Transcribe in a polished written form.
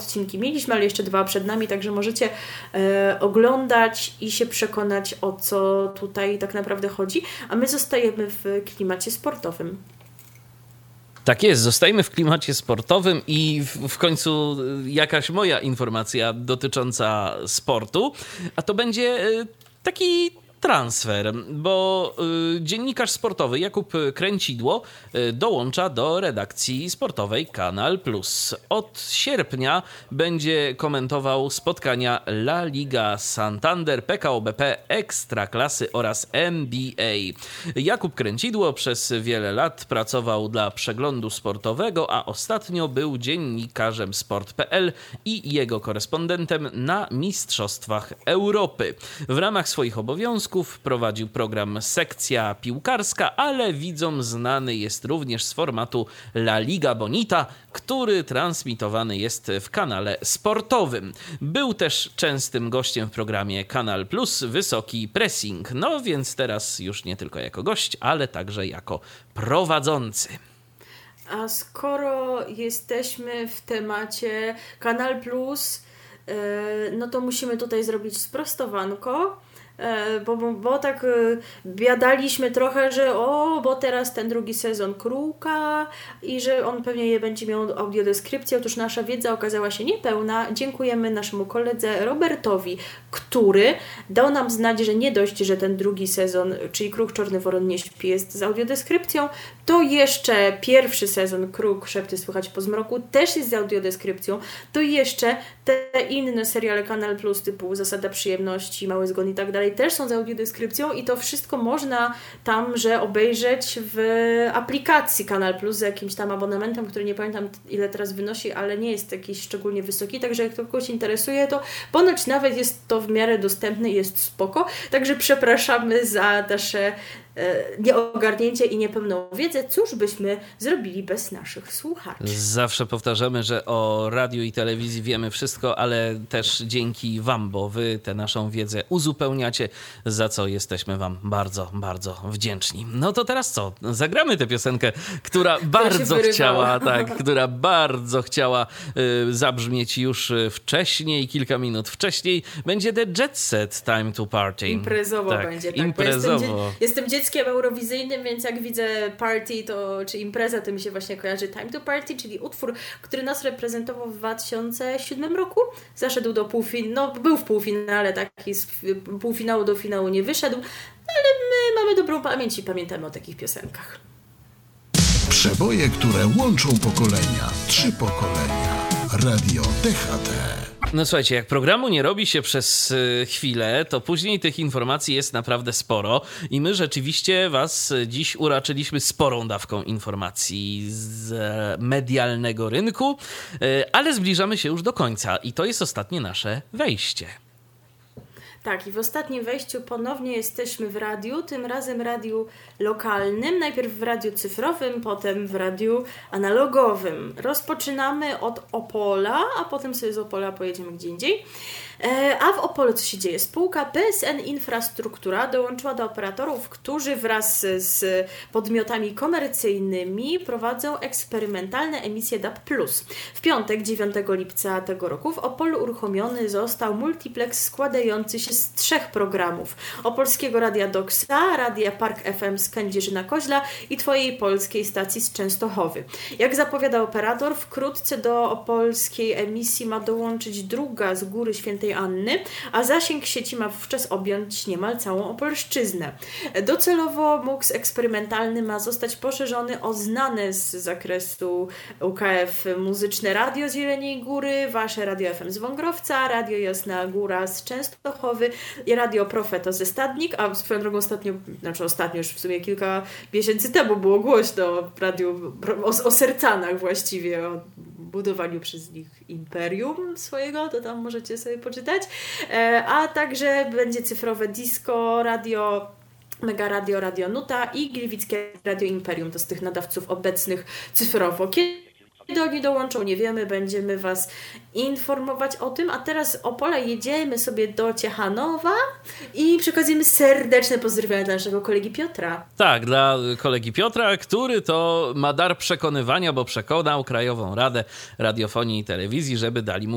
odcinki mieliśmy, ale jeszcze 2 przed nami, także możecie oglądać i się przekonać, o co tutaj tak naprawdę chodzi. A my zostajemy w klimacie sportowym. Tak jest, zostajemy w klimacie sportowym i w końcu jakaś moja informacja dotycząca sportu, a to będzie taki transfer, bo dziennikarz sportowy Jakub Kręcidło dołącza do redakcji sportowej Kanal Plus. Od sierpnia będzie komentował spotkania La Liga Santander, PKO BP, Ekstraklasy oraz NBA. Jakub Kręcidło przez wiele lat pracował dla Przeglądu Sportowego, a ostatnio był dziennikarzem Sport.pl i jego korespondentem na Mistrzostwach Europy. W ramach swoich obowiązków prowadził program Sekcja Piłkarska, ale widzom znany jest również z formatu La Liga Bonita, który transmitowany jest w kanale sportowym. Był też częstym gościem w programie Kanal Plus Wysoki Pressing. No więc teraz już nie tylko jako gość, ale także jako prowadzący. A skoro jesteśmy w temacie Kanal Plus, no to musimy tutaj zrobić sprostowanko. Bo tak biadaliśmy trochę, że bo teraz ten drugi sezon Kruka i że on pewnie będzie miał audiodeskrypcję. Otóż nasza wiedza okazała się niepełna. Dziękujemy naszemu koledze Robertowi, który dał nam znać, że nie dość, że ten drugi sezon, czyli Kruk Czarny Woron nie śpi, jest z audiodeskrypcją, to jeszcze pierwszy sezon Kruk Szepty Słychać po zmroku też jest z audiodeskrypcją, to jeszcze te inne seriale Kanal Plus typu Zasada Przyjemności, Mały Zgon i tak dalej też są z audiodeskrypcją i to wszystko można tamże obejrzeć w aplikacji Kanal Plus z jakimś tam abonamentem, który nie pamiętam ile teraz wynosi, ale nie jest jakiś szczególnie wysoki, także jak to kogoś interesuje, to ponoć nawet jest to w miarę dostępne i jest spoko, także przepraszamy za nasze nieogarnięcie i niepełną wiedzę. Cóż byśmy zrobili bez naszych słuchaczy? Zawsze powtarzamy, że o radiu i telewizji wiemy wszystko, ale też dzięki wam, bo wy tę naszą wiedzę uzupełniacie, za co jesteśmy wam bardzo, bardzo wdzięczni. No to teraz co? Zagramy tę piosenkę, która bardzo chciała zabrzmieć już wcześniej, kilka minut wcześniej. Będzie The Jet Set Time to Party. Imprezowo będzie. Tak, imprezowo. Jestem dzieckiem eurowizyjnym, więc jak widzę party czy impreza, to mi się właśnie kojarzy Time to Party, czyli utwór, który nas reprezentował w 2007 roku. Zaszedł do półfinału, był w półfinale, taki z półfinału do finału nie wyszedł, ale my mamy dobrą pamięć i pamiętamy o takich piosenkach. Przeboje, które łączą pokolenia. 3 pokolenia. Radio DHT. No słuchajcie, jak programu nie robi się przez chwilę, to później tych informacji jest naprawdę sporo i my rzeczywiście was dziś uraczyliśmy sporą dawką informacji z medialnego rynku, ale zbliżamy się już do końca i to jest ostatnie nasze wejście. Tak, i w ostatnim wejściu ponownie jesteśmy w radiu, tym razem radiu lokalnym, najpierw w radiu cyfrowym, potem w radiu analogowym. Rozpoczynamy od Opola, a potem sobie z Opola pojedziemy gdzie indziej. A w Opolu co się dzieje? Spółka PSN Infrastruktura dołączyła do operatorów, którzy wraz z podmiotami komercyjnymi prowadzą eksperymentalne emisje DAB+. W piątek, 9 lipca tego roku w Opolu uruchomiony został multiplex składający się z 3 programów. Opolskiego Radia Doksa, Radia Park FM z Kędzierzyna-Koźla i Twojej polskiej stacji z Częstochowy. Jak zapowiada operator, wkrótce do opolskiej emisji ma dołączyć druga z Góry Świętej Anny, a zasięg sieci ma wówczas objąć niemal całą Opolszczyznę. Docelowo MUX eksperymentalny ma zostać poszerzony o znane z zakresu UKF muzyczne Radio z Jeleniej Góry, Wasze Radio FM z Wągrowca, Radio Jasna Góra z Częstochowy i Radio Profeto ze Stadnik, a swoją drogą ostatnio już w sumie kilka miesięcy temu było głośno w radiu o Sercanach właściwie, o budowaniu przez nich imperium swojego, to tam możecie sobie poczytać, a także będzie cyfrowe disco, radio Mega Radio, Radio Nuta i Gliwickie Radio Imperium, to z tych nadawców obecnych cyfrowo. Kiedy oni dołączą, nie wiemy, będziemy Was informować o tym, a teraz z Opola jedziemy sobie do Ciechanowa i przekazujemy serdeczne pozdrowienia dla naszego kolegi Piotra. Tak, dla kolegi Piotra, który to ma dar przekonywania, bo przekonał Krajową Radę Radiofonii i Telewizji, żeby dali mu